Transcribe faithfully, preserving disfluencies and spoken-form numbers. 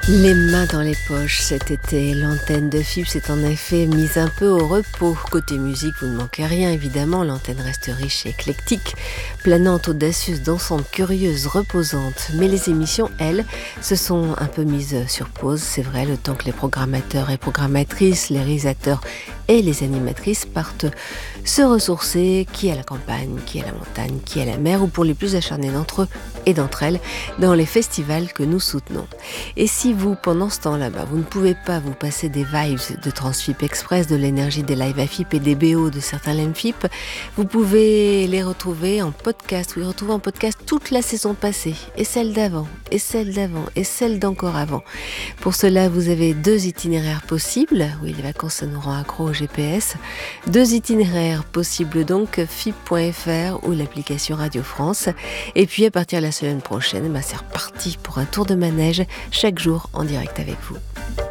Les mains dans les poches cet été, l'antenne de F I P s'est en effet mise un peu au repos. Côté musique, vous ne manquez rien évidemment, l'antenne reste riche et éclectique, planante, audacieuse, dansante, curieuse, reposante. Mais les émissions, elles, se sont un peu mises sur pause, c'est vrai, le temps que les programmateurs et programmatrices, les réalisateurs et les animatrices partent se ressourcer, qui à la campagne, qui à la montagne, qui à la mer, ou pour les plus acharnés d'entre eux et d'entre elles, dans les festivals que nous soutenons. Et si vous, pendant ce temps-là, bah, vous ne pouvez pas vous passer des vibes de Transfip Express, de l'énergie des live à F I P et des B O de certains L M F I P, vous pouvez les retrouver en podcast. Vous les retrouvez en podcast toute la saison passée, et celle d'avant, et celle d'avant, et celle d'encore avant. Pour cela, vous avez deux itinéraires possibles. Oui, les vacances, ça nous rend accro au G P S. Deux itinéraires possibles donc, F I P point F R ou l'application Radio France. Et puis, à partir de la semaine prochaine, bah, c'est reparti pour un tour de manège chaque jour en direct avec vous.